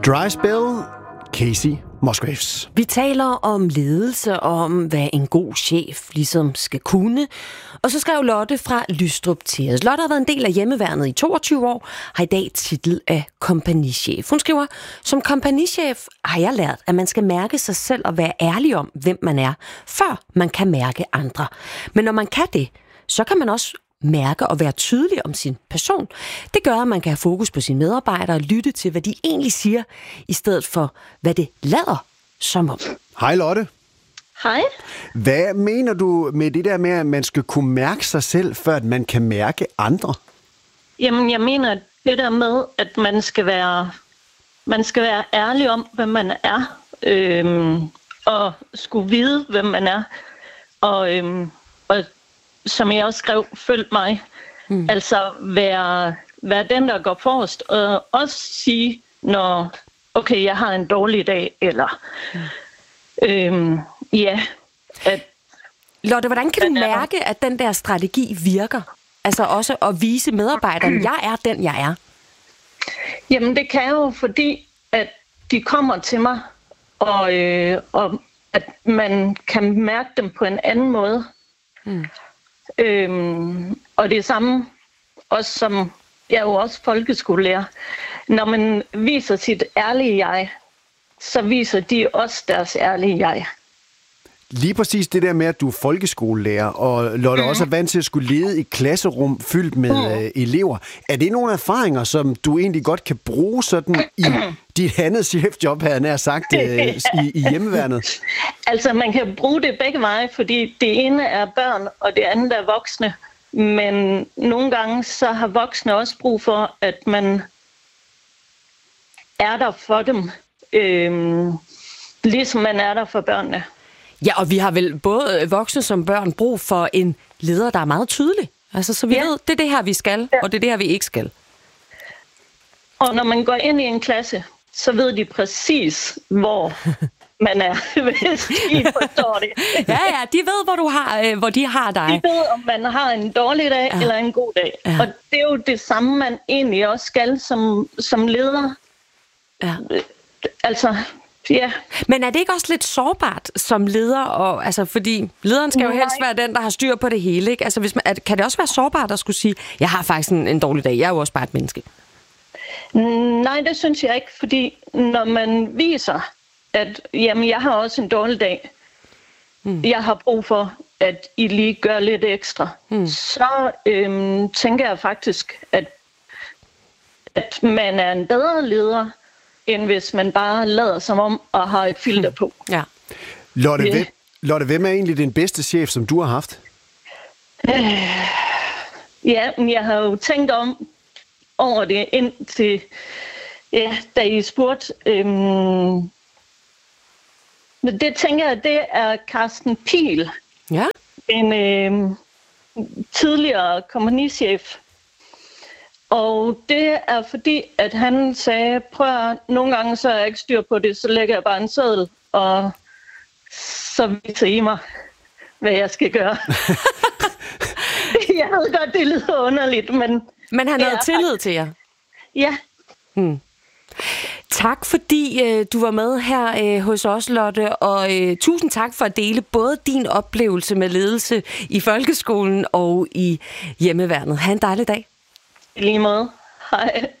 Dry Spell, Casey Musgraves. Vi taler om ledelse og om, hvad en god chef ligesom skal kunne. Og så skrev Lotte fra Lystrup til os. Lotte har været en del af hjemmeværnet i 22 år, har i dag titel af kompagnichef. Hun skriver, som kompagnichef har jeg lært, at man skal mærke sig selv og være ærlig om, hvem man er, før man kan mærke andre. Men når man kan det, så kan man også mærke og være tydelig om sin person. Det gør, at man kan have fokus på sine medarbejdere og lytte til, hvad de egentlig siger, i stedet for, hvad det lader som om. Hej Lotte. Hej. Hvad mener du med det der med, at man skal kunne mærke sig selv, før at man kan mærke andre? Jamen, jeg mener det der med, at man skal være ærlig om, hvem man er, og skulle vide, hvem man er, og som jeg også skrev, følg mig. Altså være den, der går forrest, og også sige, når okay, jeg har en dårlig dag, eller Lotte, hvordan kan du mærke, at den der strategi virker? Altså også at vise medarbejderne, jeg er den, jeg er. Jamen, det kan jo, fordi at de kommer til mig, og at man kan mærke dem på en anden måde. Og det samme også som, jeg er jo også folkeskolelærer. Når man viser sit ærlige jeg, så viser de også deres ærlige jeg. Lige præcis det der med, at du er folkeskolelærer, og Lotte også er vant til at skulle lede et klasserum fyldt med elever. Er det nogle erfaringer, som du egentlig godt kan bruge sådan i dit andet chefjob, havde jeg sagt, i hjemmeværnet? Altså, man kan bruge det begge veje, fordi det ene er børn, og det andet er voksne. Men nogle gange, så har voksne også brug for, at man er der for dem, ligesom man er der for børnene. Ja, og vi har vel både voksne som børn brug for en leder, der er meget tydelig. Altså, så vi ved, det er det her, vi skal, og det er det her, vi ikke skal. Og når man går ind i en klasse, så ved de præcis, hvor man er, hvis I forstår det. Ja, de ved, hvor de har dig. De ved, om man har en dårlig dag eller en god dag. Ja. Og det er jo det samme, man egentlig også skal som leder. Ja. Altså, ja. Men er det ikke også lidt sårbart som leder? Og, altså, fordi lederen skal jo helst være den, der har styr på det hele. Ikke? Altså, kan det også være sårbart at skulle sige, jeg har faktisk en dårlig dag, jeg er jo også bare et menneske? Nej, det synes jeg ikke, fordi når man viser, at jamen, jeg har også en dårlig dag, jeg har brug for, at I lige gør lidt ekstra, så tænker jeg faktisk, at man er en bedre leder, end hvis man bare lader som om og har et filter på. Ja. Lotte, hvem er egentlig den bedste chef, som du har haft? Jeg har jo tænkt over det indtil, da I spurgte. Det tænker jeg, det er Carsten Pihl. Ja. En tidligere kompagnichef. Og det er fordi, at han sagde, prøv nogle gange, så er jeg ikke styr på det, så lægger jeg bare en seddel, og så viser I mig, hvad jeg skal gøre. Jeg ved godt, det lyder underligt, men han havde tillid til jer? Ja. Tak fordi du var med her hos os, Lotte, og tusind tak for at dele både din oplevelse med ledelse i folkeskolen og i hjemmeværnet. Ha' en dejlig dag. I lige måde. Hej.